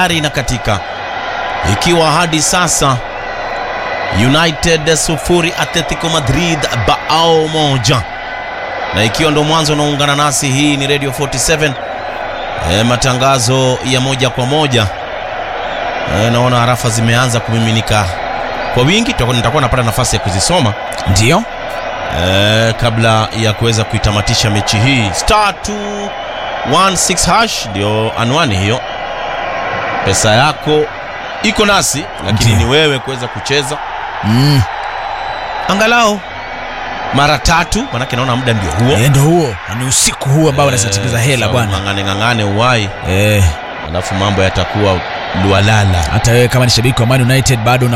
tayari inakatika, ikiwa hadi sasa United 0 Atletico Madrid bao 1. Na ikiwa ndo mwanzo unaungana nasi, hii ni Radio 47, matangazo ya moja kwa moja. Naona harafa zimeanza kumiminika kwa wingi, nitakuwa napata nafasi ya kuzisoma ndio kabla ya kuweza kuitamatisha mechi hii. Star 216 hash ndio anwani hiyo. Pesa yako iko nasi, lakini ni wewe kuweza kucheza angalau mara 3, manake naona muda ndio huo. Ndio huo, ni usiku huo ambao unasatikeza hela bwana. Ngangane uwai. Alafu mambo yatakuwa lualala. Hata wewe kama ni shabiki wa Man United bado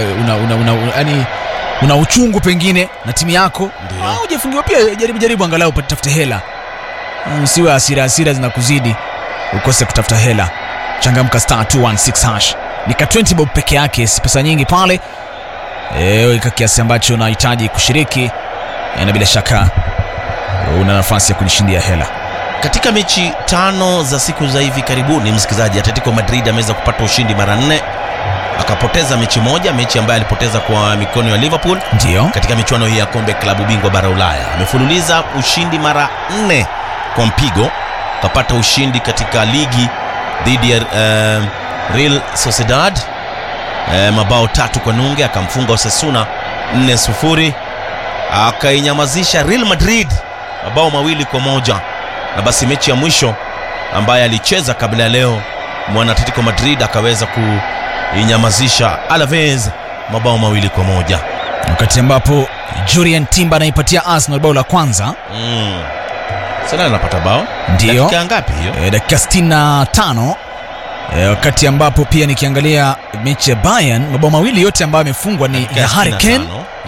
una uchungu pengine na timu yako. Hujafungiwa pia, jaribu angalau upate hela. Usiwe hasira zinakuzidi ukose kutafuta hela. Changamka star 216 hash. Ni ka 20 bob peke yake, si pesa nyingi pale. Ika kiasi ambacho unahitaji kushiriki, na bila shaka una nafasi ya kujishindia hela. Katika mechi 5 za siku za hivi karibuni, msikizaji, Atletico Madrid ameweza kupata ushindi mara 4, akapoteza mechi moja, mechi ambayo alipoteza kwa mikono ya Liverpool. Ndio. Katika michuano hii ya kombe klabu bingwa bara Ulaya amefululiza ushindi mara 4 kwa mpigo. Kapata ushindi katika ligi dhidi ya Real Sociedad mabao 3 kwa nunge, akamfunga Osasuna 4-0, akainyamazisha Real Madrid mabao 2 kwa 1. Na basi mechi ya mwisho ambaye alicheza kabla leo, mwana Atletico Madrid akaweza kuinyamazisha Alaves mabao 2 kwa 1, wakati ambapo Julian Timber anaipatia Arsenal bao la kwanza. Sana anapata bao. Ndio. Dakika ngapi hiyo? Dakika 65. Wakati ambapo pia nikiangalia mechi ya Bayern, mabao 2 yote ambayo amefungwa ni ya Harry Kane.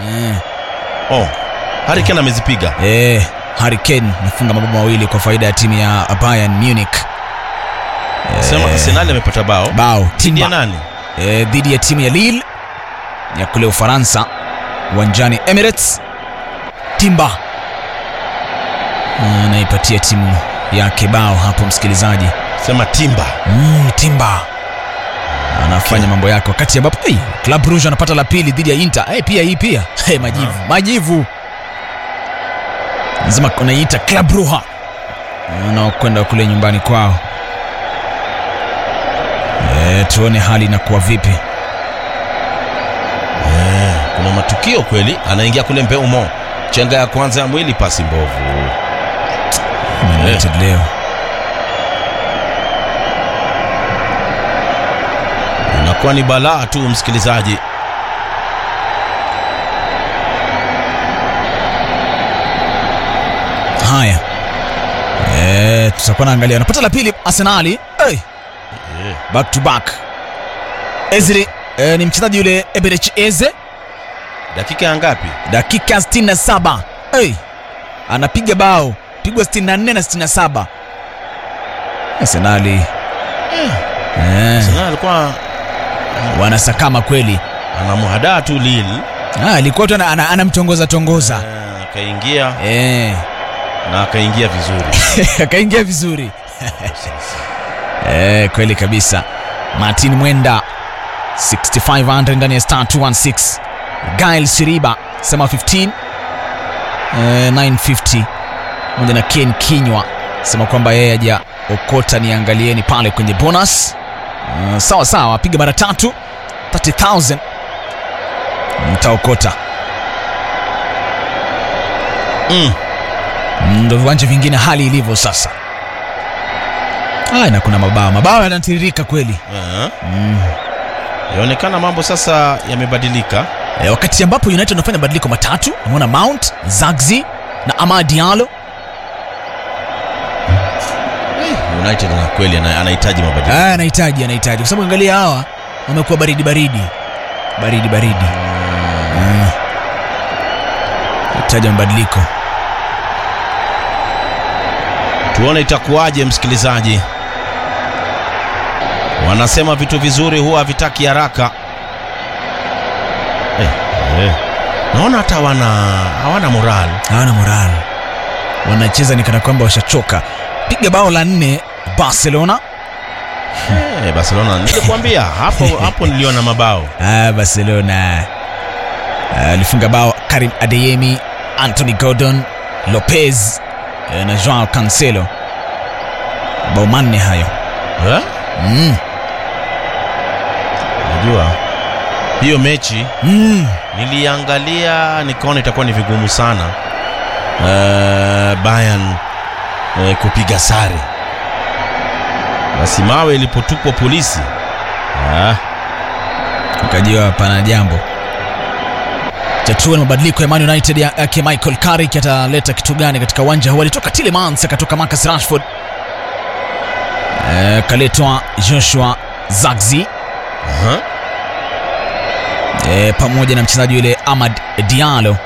Harry Kane amezipiga. Harry Kane amefunga mabao 2 kwa faida ya timu ya Bayern Munich. Sema Arsenal amepata bao. Dhidi ya nani? Dhidi ya timu ya Lille ya kule Ufaransa, uwanjani Emirates. Timber anaipatia timu yake bao hapo, msikilizaji. Sema Timber. Timber anafanya mambo yake, wakati ambapo Club Brugge anapata la pili dhidi ya Inter. Pia majivu nzima kunaita Club Brugge wanaokwenda kule nyumbani kwao. Tuone hali inakuwa vipi. Kuna matukio kweli, anaingia kule Mbeumo, chenga ya kwanza ya mwili, pasi mbovu. United leo inakuwa ni balaa tu, msikilizaji. Haya, tutakuwa naangalia. Anapata la pili Arsenal. Back to back. Ezri ni mchezaji yule Eberechi Eze. Dakika ya ngapi? Dakika 67. Anapiga bao, pigwa 64 na 67. Arsenal alikuwa wanasakama kweli. Anamhadaa tu Lille. Alikuwa tu anamtongoza akaingia na akaingia vizuri. Kweli kabisa. Martin Mwenda 6500 ndani ya star 216. Gael Siriba sema 15 950 moja na Ken Kinywa sema kwamba yeye haja okota, niangalieni pale kwenye bonus. Sawa piga mara 3 30,000 mtaokota. Ndio viwanja vingine hali ilivyo sasa. Na kuna mabao yanatiririka kweli. Yaonekana mambo sasa yamebadilika. Wakati ambapo United wanafanya mabadiliko matatu, unaona Mount, Zagzi na Amad Diallo. United na kweli anahitaji mabadiliko. Anahitaji kwa sababu angalia hawa wamekuwa baridi. Anahitaji mabadiliko. Tuone itakuwaje, msikilizaji. Wanasema vitu vizuri huwa havitaki haraka. Naona hata hawana moral. Wanacheza ni kana kwamba washachoka. Piga bao la 4 Barcelona. Barcelona nilikwambia hapo niliona mabao. Barcelona alifunga bao Karim Adeyemi, Anthony Gordon, Lopez na Joao Cancelo. Bao manne hayo. Unajua hiyo mechi niliangalia nikaona itakuwa ni vigumu sana Bayern kupiga sare. Basi mawe ilipotupwa polisi ukajua pana jambo. Chatua mabadiliko ya Man United yake Michael Carrick ataleta kitu gani katika uwanja huu? Alitoka Tielemans, akatoka Marcus Rashford, kaletwa Joshua Zagzi pamoja na mchezaji yule Amad Diallo,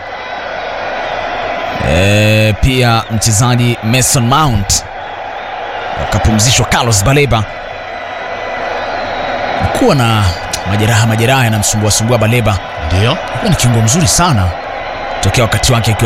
pia mchezaji Mason Mount, akapumzishwa Carlos Baleba. Kuwa na majeraha yanamsumbua Baleba. Ndio. Ni kiungo mzuri sana tokea wakati wake akiwa